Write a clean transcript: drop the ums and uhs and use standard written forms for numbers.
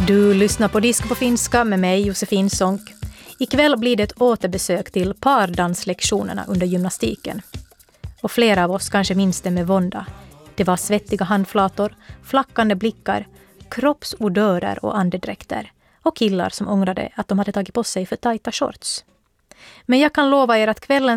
Du lyssnar på Disk på finska med mig, Josefin Sonck. Ikväll blir det ett återbesök till pardanslektionerna under gymnastiken. Och flera av oss kanske minns det med vånda. Det var svettiga handflator, flackande blickar, kroppsodörer och andedräkter. Och killar som ångrade att de hade tagit på sig för tajta shorts. Men jag kan lova er att kvällen